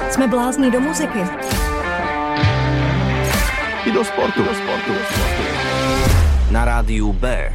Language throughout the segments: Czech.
Jsme blázni do muziky. I do sportu. Na rádiu B.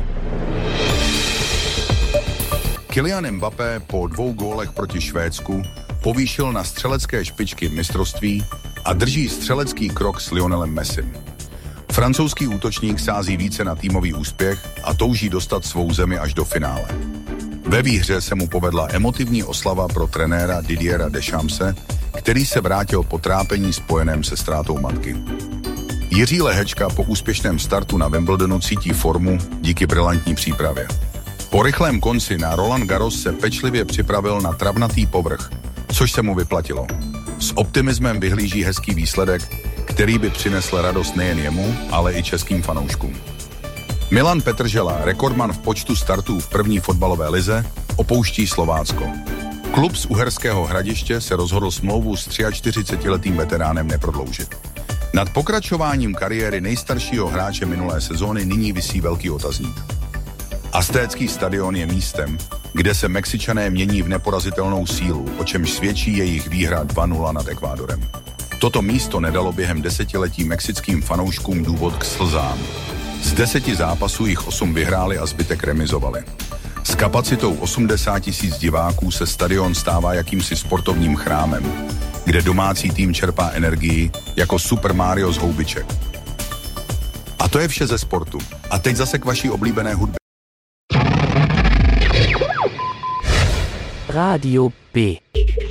Kylian Mbappé po 2 gólech proti Švédsku povýšil na střelecké špičky mistrovství a drží střelecký krok s Lionelem Messim. Francouzský útočník sází více na týmový úspěch a touží dostat svou zemi až do finále. Ve výhře se mu povedla emotivní oslava pro trenéra Didiera Deschampse, který se vrátil po trápení spojeném se ztrátou matky. Jiří Lehečka po úspěšném startu na Wimbledonu cítí formu díky brilantní přípravě. Po rychlém konci na Roland Garros se pečlivě připravil na travnatý povrch, což se mu vyplatilo. S optimismem vyhlíží hezký výsledek, který by přinesl radost nejen jemu, ale i českým fanouškům. Milan Petržela, rekordman v počtu startů v první fotbalové lize, opouští Slovácko. Klub z Uherského Hradiště se rozhodl smlouvu s 43letým veteránem neprodloužit. Nad pokračováním kariéry nejstaršího hráče minulé sezóny nyní visí velký otazník. Aztécký stadion je místem, kde se Mexičané mění v neporazitelnou sílu, o čemž svědčí jejich výhra 2-0 nad Ekvádorem. Toto místo nedalo během desetiletí mexickým fanouškům důvod k slzám. Z 10 zápasů jich 8 vyhráli a zbytek remizovali. S kapacitou 80 000 diváků se stadion stává jakýmsi sportovním chrámem, kde domácí tým čerpá energii jako Super Mario z houbiček. A to je vše ze sportu. A teď zase k vaší oblíbené hudbě. Rádio B.